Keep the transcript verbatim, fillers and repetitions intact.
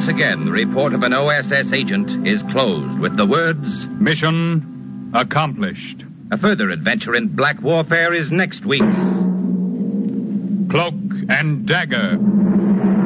once again, the report of an O S S agent is closed with the words, "Mission accomplished." A further adventure in black warfare is next week's Cloak and Dagger.